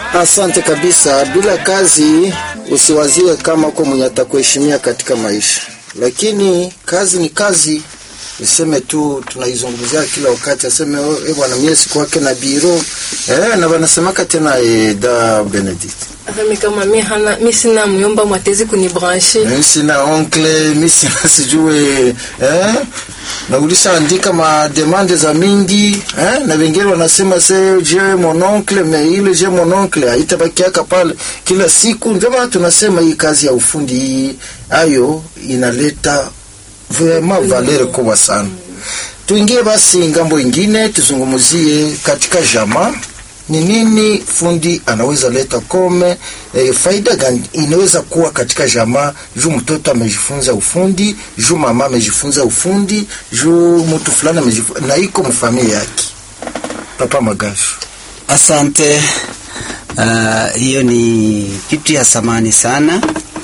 Asante kabisa. Bila kazi usiwazie kama uko mwenye atakuheshimia katika maisha, lakini kazi ni kazi. Niseme tu tunaizungumzia kila wakati, aseme bwana mimi siku yake na biro na wanasemaka tena da Benedict. Mimi kama mimi sina myomba mwatezi kunibrancher. Mimi sina oncle, mimi sina sijue na ulishaandika ma demande za mingi na wengine wanasema se je mon oncle mais ile je mon oncle haitabakiaka pale kila siku. Ndio tunasema hii kazi ya ufundi ayo inaleta vraiment valeur kubwa sana. Tuingie basi ngambo ingine, tuzungumzie katika jamaa. Ni nini fundi anaweza leta kome faida gani inaweza kuwa katika jamaa? Juu mtoto amejifunza ufundi, juu mama amejifunza ufundi, juu mtu fulani amejifunza na iko mfamilia yake. Papa Magasho. Asante. Hiyo ni kitu ya samani sana.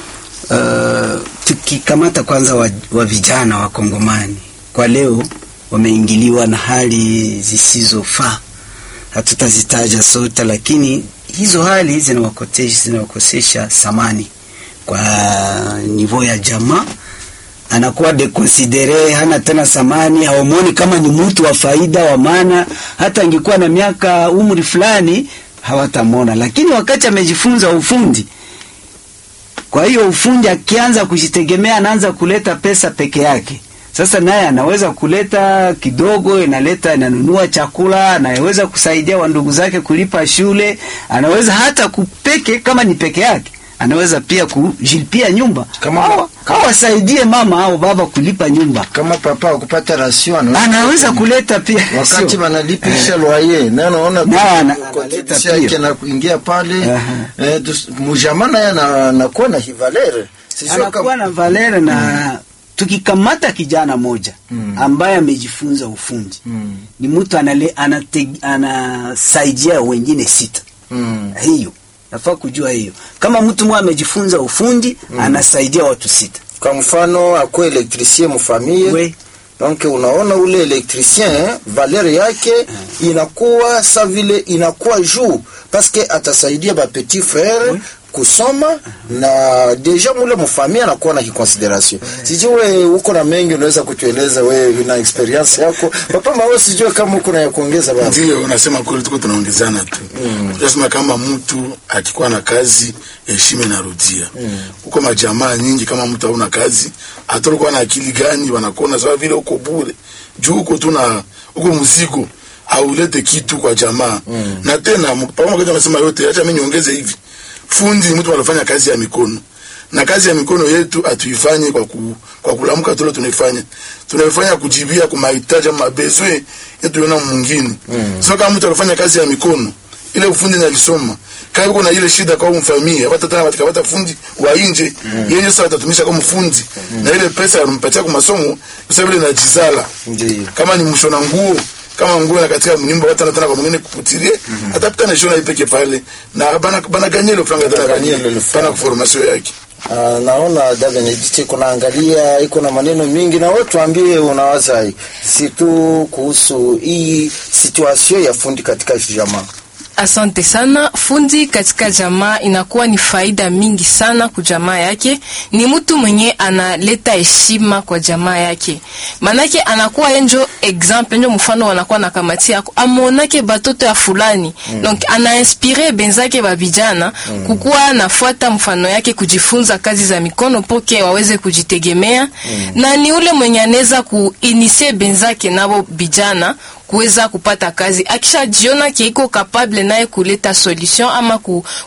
Tukikamata kwanza wa vijana wa Kongomani kwa leo wameingiliwa na hali zisizofaa. Hatutazitaja sote, lakini hizo hali zinawakosesha samani kwa niveau ya jamaa. Anakuwa deconsidere, hana tena samani, haomoni kama ni mtu wa faida wa maana. Hata angekuwa na miaka umri fulani hawatamona, lakini wakati amejifunza ufundi, kwa hiyo ufundi akianza kujitegemea, anaanza kuleta pesa peke yake. Sasa naye anaweza kuleta kidogo, inanunua chakula, anaweza kusaidia wandugu zake kulipa shule, anaweza hata kupeke kama ni peke yake, anaweza pia kujilipia nyumba. Kama wasaidie mama au baba kulipa nyumba. Kama papa kupata ration, anaweza kuleta pia. Wakati wanalipisha loyer, na anaona kuleta pia na kuingia pale, mujamana anakuwa na valeur. Anakuwa na valeur na tukikamata kijana moja ambaye amejifunza ufundi, ni mtu anasaidia wengine 6. Hiyo nafaa kujua hiyo. Kama mtu mmoja amejifunza ufundi, anasaidia watu 6. Kwa mfano akwe elektricien mfamilie. Donc unaona ule elektricien valeur yake inakuwa sa vile inakuwa juu parce que atasaidia ba petit frère kusoma na deja mule mfamia anakuwa na consideration. Sijue uko na mengi unaweza kutueleza wewe na experience yako. Papa Mao, sijue kama uko na ya kuongeza basi. Ndio unasema kweli, tuko tunaongezana tu. Tunasema kama mtu akikuwa na kazi, heshima inarudia. Uko majamaa nyingi, kama mtu hauna kazi, atorokuwa na akili gani wanakuona sawa vile uko bure. Juu uko uko mzigo, haulete kitu kwa jamaa. Na tena pamoja kama anasema yote, acha mimi niongeze hivi. Fundi ni mtu anafanya kazi ya mikono. Na kazi ya mikono yetu atuifanye kwa kulamuka tu, tunaifanya kujibia kwa mahitaji ama bezwe yetu yana mwingine. Sio kama mtu anafanya kazi ya mikono, ile ufundi alisoma. Kama uko na ile shida kwa mfamilia, watakapata fundi wa nje, yeye sasa atatumisha kama fundi. Na ile pesa anampatia kwa masomo, kwa sababu ile inajizala. Kama ni mshona nguo, kama nguo na katika mnyumba watu wanataka kwa mwingine kuputilie, atapita na shona ipeke pale na bana ganyelo franga tena ganyelo pana formation yake. Naona da Benedict kuna angalia iko na maneno mingi, na wewe tuambie unawaza si tu kuhusu hii situation ya fundi katika jamaa. Asante sana. Fundi katika jamaa inakuwa ni faida mingi sana kwa jamaa yake. Ni mtu mwenye analeta heshima kwa jamaa yake. Manake anakuwa enjo example, enjo mfano wanakuwa na kamati yako. Amonake batoto ya fulani. Donc ana inspire benzake ba vijana kukuwa nafuata mfano yake, kujifunza kazi za mikono poke waweze kujitegemea. Na ni ule mwenye anaweza kuinisie benzake nabo vijana kuweza kupata kazi. Akisha jiona kiiko capable naye kuleta solution ama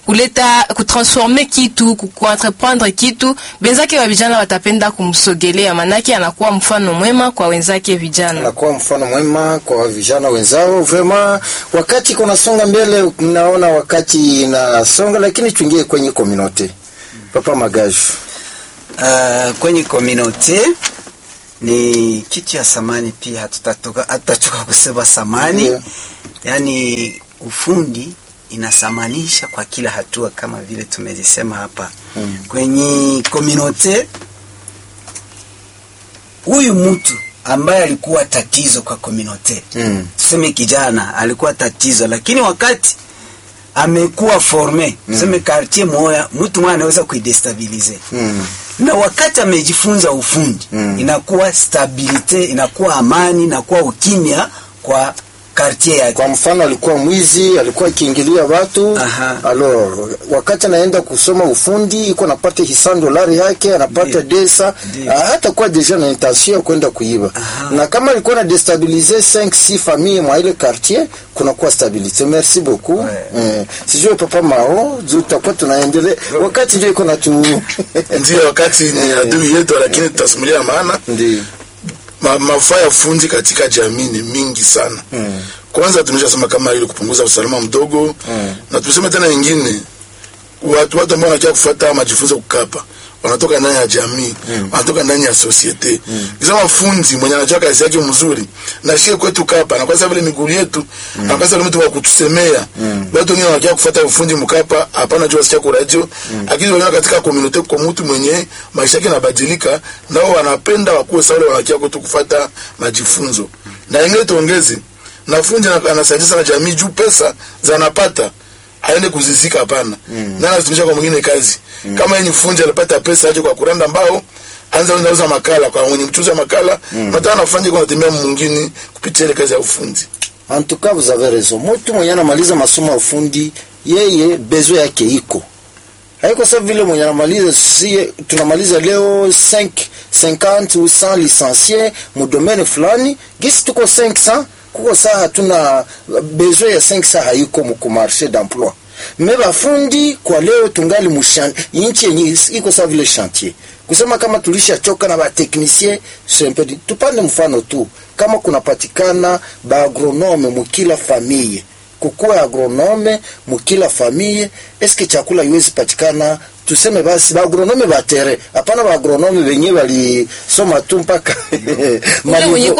kutransformer kitu, kuentreprendre kitu, benzake wa vijana watapenda kumsogelea, manake anakuwa mfano mwema kwa wenzake vijana. Anakuwa mfano mwema kwa vijana wenzao. Vraiment wakati kuna songa mbele, naona wakati inasonga, lakini tuingie kwenye community. Papa Magasho. Kwenye community ni kitu ya samani pia, hatutachoka kusema samani. Yani ufundi inasamanisha kwa kila hatua kama vile tumezisema hapa. Kwenye community, huyu mtu ambaye alikuwa tatizo kwa community, tuseme kijana alikuwa tatizo, lakini wakati amekuwa forme tuseme quartier moja, mtu mwana anaweza kuidestabilize na wakati amejifunza ufundi inakuwa stabilite, inakuwa amani, inakuwa ukimya kwa quartier yake. Kwa mfano alikuwa mwizi, alikuwa kiingilia watu. Alors wakati anaenda kusoma ufundi iko napata $100 yake, anapata desa, hata kwa deja na intention kwenda kuiba. Na kama alikuwa na destabiliser 5-6 familles mwa ile quartier, kuna kuwa stabilité. Merci beaucoup. Sijui Papa Mao, tutakuwa tunaendelea wakati ndio iko na tu ndio wakati ni adui yetu, lakini tutasimulia maana. Ndio mafaa ya fundi katika jamii ni mingi sana. Kwanza tumeshasema kama ile kupunguza usalama mdogo, na tuseme tena nyingine, watu ambao wanakia kufuata majifunzo kukapa wanatoka ndani ya jamii, wanatoka ndani ya societe. Kama fundi mwenye anajua kazi yake mzuri na shie kwetu kapa, na kwa sababu ile miguu yetu na kwa sababu mtu wa kutusemea, watu wengine wanakia kufuata ufundi mkapa, hapana jua sikia kwa radio, lakini wanaona katika community kwa mtu mwenye maisha yake yanabadilika, nao wanapenda wakuwe sawa, wanakia kwetu kufuata majifunzo. Na ingine tuongeze, na fundi anasaidia sana jamii juu pesa zanapata aende kuzizika hapana. Na anatumisha kwa mwingine kazi. Kama yeye ni fundi anapata pesa aje kwa kuranda mbao, anza unauza makala kwa mwenye mchuza makala, hata anafanya kwa kutembea mwingine kupitia ile kazi ya ufundi. En tout cas vous avez raison. Mtu mwenye anamaliza masomo ya ufundi, yeye bezo yake iko. Haiko sawa vile mwenye anamaliza, si tunamaliza leo 50 ou 100 licenciés mu domaine fulani, gisi tuko 500 kuko saa hatuna besoin ya 500 haiko mu marché d'emploi. Meba fundi kwa leo tungali mushan inchi yenye iko sawa vile chantier. Kusema kama tulishachoka na ba technicien simple, tupande mfano tu, kama kunapatikana ba agronome mukila famille, kukua agronome mukila famille, eske chakula iwezi patikana? Tuseme basi ba agronome ba terre, hapana ba agronome wenyewe wali soma tu mpaka mwenye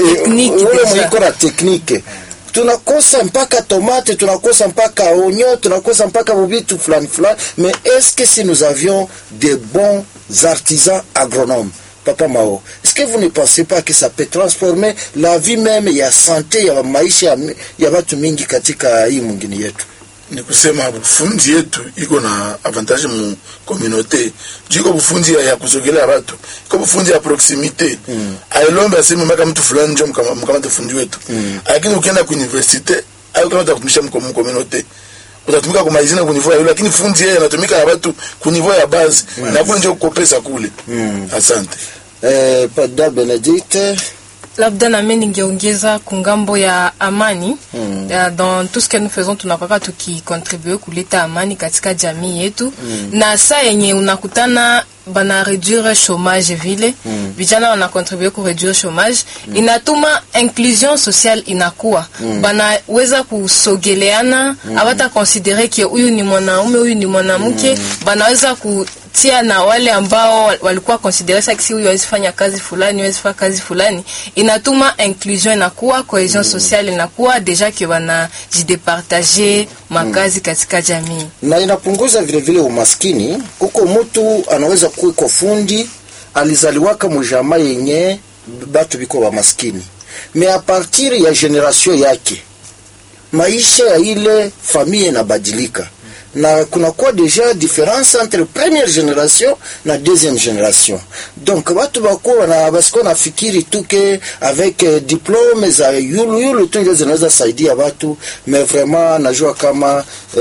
kuna technique. Tunakosa mpaka tomate, tunakosa mpaka oignon, tunakosa mpaka vitu fulani fulani. Mais est-ce que si nous avions de bons artisans agronomes, Papa Mao, est-ce que vous ne pensez pas que ça peut transformer la vie même ya santé ya maisha ya watu mingi katika hii mwingine yetu? Ni kusema bufundi yetu iko na avantage mu communauté. Jiko bufundi ya kusogelea watu, iko bufundi ya proximité. Ailombe aseme maka mtu fulani ndio mkamata fundi wetu. Lakini ukienda ku université, au kama utakumisha mu communauté, utatumika kwa maizina ku niveau ya yule, lakini fundi yeye anatumika na watu ku niveau ya base, na kule ndio kukopesa kule. Asante. Pada Benedicte, labda na mimi ningeongeza kungambo ya amani. Dans tout ce que nous faisons tunapaka tukicontribuer kuleta amani katika jamii yetu. Na saa yenye unakutana bana réduire chômage vile, vijana wana contribuer ku réduire chômage, inatuma inclusion sociale inakuwa. Bana weza kusogeleana, abata considérer que huyu ni mwanaume, huyu ni mwanamke, bana weza kutia na wale ambao walikuwa considérer ça que huyu hawezi fanya kazi fulani, hawezi fanya kazi fulani. Inatuma inclusion inakuwa, cohésion sociale inakuwa, deja que bana jidepartager makazi katika jamii. Na inapunguza vile vile umaskini. Kuko mtu anaweza kuwa fundi alizaliwaka mujama yenye batu biko wa maskini, mais a partir ya generation yake maisha ya ile famille inabadilika, na kuna kwa deja différence entre première génération na deuxième génération. Donc watu bako na basiko na fikiri tuke avec diplôme za yulu tu ndio zinaweza saidia watu, mais vraiment najua kama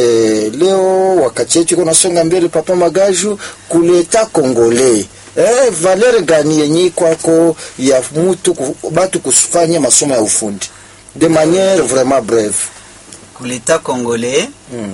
leo wakati yetu kuna songa mbele Papa Magaju kuleta Congolais. Valeur gani yenye kwako ya mtu batu kufanya masomo ya ufundi de manière vraiment brève? Kuleta Congolais,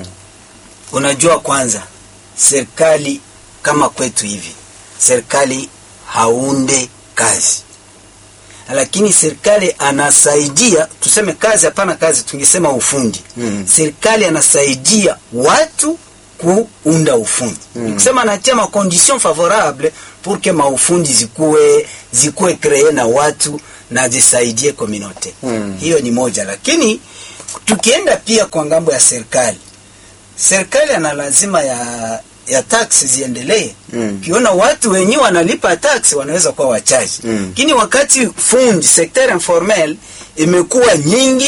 unajua kwanza serikali kama kwetu hivi, serikali haunde kazi, lakini serikali anasaidia, tuseme kazi hapana kazi, tungesema ufundi. Serikali anasaidia watu kuunda ufundi. Kusema anatia ma condition favorable pour que maufundi zikuwe créé na watu na zisaidie communauté. Hiyo ni moja, lakini tukienda pia kwa ngambo ya serikali, serikali ana lazima ya tax ziendelee. Kiona watu wenyewe wanalipa tax wanaweza kuwa wachache. Lakini wakati fundi secteur informel imekuwa nyingi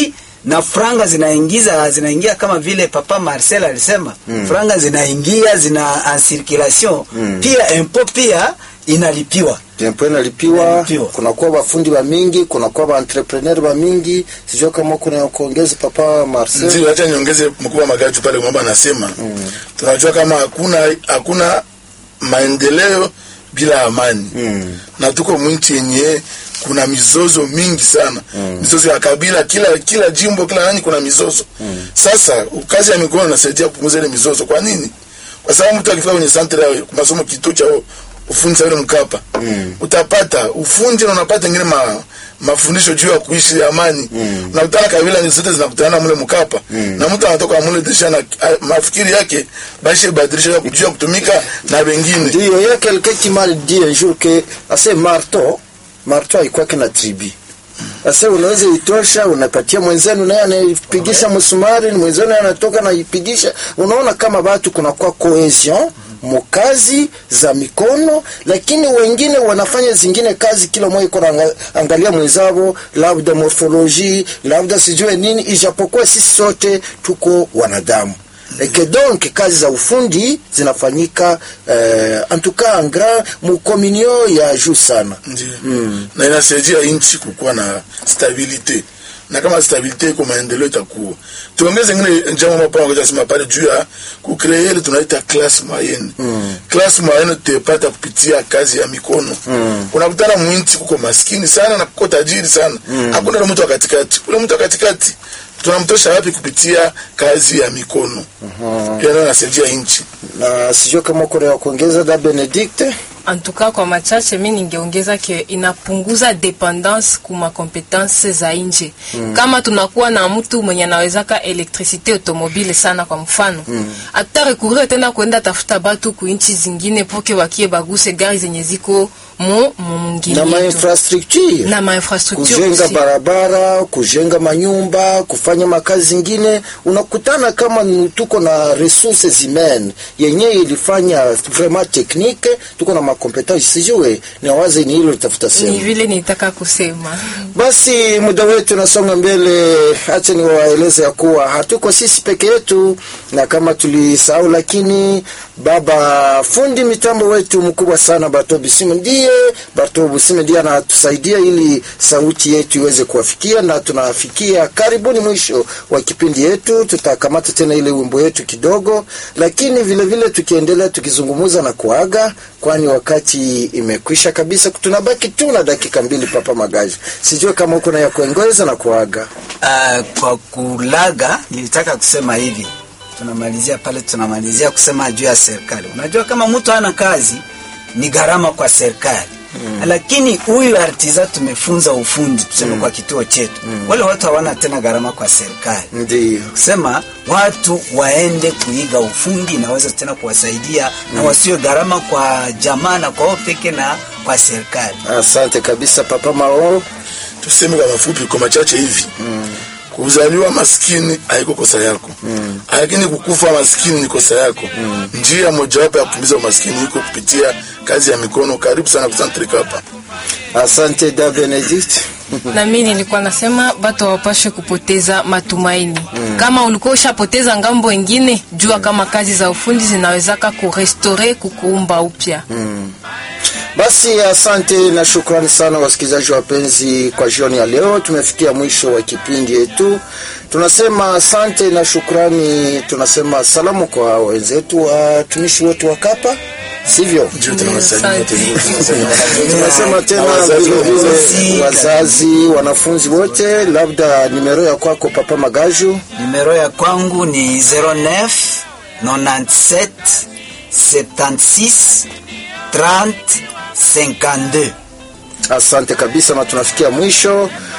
na franga zinaingia kama vile Papa Marcel alisema, franga zinaingia zina en circulation, pia impôt pia inalipiwa. Impôt inalipiwa, kuna kwa wafundi wa mingi, kuna kwa wa entrepreneur wa mingi, sijua kama kuna kuongeza Papa Marcel. Ndio, acha niongeze mkubwa Magaji pale kwamba anasema tunajua kama hakuna maendeleo bila amani. Na tuko mwinchi yenye kuna mizozo mingi sana. Mizozo ya kabila, kila jimbo, kila nani kuna mizozo. Sasa kazi ya mikono inasaidia kupunguza ile mizozo. Kwa nini? Kwa sababu mtu akifika kwenye center ya masomo kituo cha ufundi sa Mkapa, utapata ufundi na unapata ngine mafundisho juu ya kuishi amani. Unakutana kabila ni zote zinakutana mule Mkapa, na mtu anatoka mule disha na mafikiri yake bashi badilisha kujua kutumika na wengine. Ndio yeye quelqu'un qui m'a dit un jour que assez marteau haikuwa kina tribi. Sasa unaweza itosha, unapatia mwenzenu naye anapigisha msumari, mwenzenu anatoka na ipigisha. Unaona kama watu kuna kwa cohesion mukazi za mikono, lakini wengine wanafanya zingine kazi, kila mmoja kuna angalia mwenzao, labda morphologie, labda sijue nini, ijapokuwa sisi sote tuko wanadamu. Et donc kazi za ufundi zinafanyika en tout cas en grand mcommunio ya juu sana. Na inasaidia nchi kukuwa na stabilite. Na kama stabilite iko maendeleo itakuwa. Tuongeze ngine njama mapanga kwa sema pale juu ya kucreate ile tunaita classe moyenne. Classe moyenne tutapata kupitia kazi ya mikono. Unakutana mwinchi kuko maskini sana na kuko tajiri sana. Hakuna mtu wa katikati. Ule mtu wa katikati tunamtosha wapi kupitia kazi ya mikono? Ndio inasaidia nchi. Na sijui kama kuna ya kuongeza da Benedicte. En tout cas kwa machache mimi ningeongeza ke inapunguza dependance kuma competence za nje. Kama tunakuwa na mtu mwenye anawezaka electricité automobile sana kwa mfano, hata recourir tena kwenda tafuta batu ku nchi zingine poke wakie baguse gari zenye ziko mwingine. Na infrastructure kujenga barabara, kujenga manyumba, kufanya makazi zingine, unakutana kama tuko na resources humaines yenye ilifanya vraiment technique, tuko na makompetence sijue ni wazi ni hilo litafuta sema. Ni vile nitaka kusema. Basi muda wetu nasonga mbele, acha niwaeleze ya kuwa hatuko sisi peke yetu, na kama tulisahau, lakini baba fundi mitambo wetu mkubwa sana Barto Bisime ndiye anatusaidia ili sauti yetu iweze kuwafikia, na tunafikia karibuni mwisho wa kipindi yetu. Tutakamata tena ile wimbo yetu kidogo, lakini vile vile tukiendelea tukizungumza na kuaga, kwani wakati imekwisha kabisa. Tunabaki tu na dakika 2 Papa Magaji. Sijui kama uko na ya kuongeza na kuaga. Kwa kulaga nilitaka kusema hivi. Tunamalizia kusema juu ya serikali. Unajua kama mtu hana kazi ni gharama kwa serikali. Lakini huyu artisan tumefunza ufundi tuseme kwa kituo chetu. Wale watu hawana tena gharama kwa serikali. Ndio. Kusema watu waende kuiga ufundi na waweza tena kuwasaidia na wasio gharama kwa jamaa na kwa peke na kwa serikali. Asante kabisa Papa Mao. Tuseme kwa mafupi kwa machache hivi. Kuzaliwa maskini haiko kosa yako. Lakini kukufa maskini ni kosa yako. Njia mojawapo ya kutumiza umaskini iko kupitia kazi ya mikono. Karibu sana kusantrika hapa. Asante da Benedict. Na mimi nilikuwa nasema batu wapashe kupoteza matumaini. Kama ulikuwa ushapoteza ngambo nyingine, jua kama kazi za ufundi zinawezaka kurestore, kukuumba upya. Basi asante na shukrani sana wasikilizaji wapenzi, kwa jioni ya leo tumefikia mwisho wa kipindi yetu. Tunasema asante na shukrani, tunasema salamu kwa wenzetu watumishi wetu wa Kapa, sivyo? Tunasema tena vile wazazi, wanafunzi wote. Labda nimero ya kwako Papa Magaju? Nimero ya kwangu ni 09 97 76 30 52. Asante kabisa, na tunafikia mwisho.